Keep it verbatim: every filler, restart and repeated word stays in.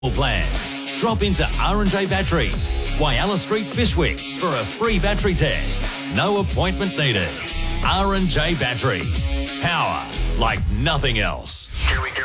plans. Drop into R and J Batteries, Whyalla Street, Fyshwick for a free battery test. No appointment needed. R and J Batteries. Power like nothing else.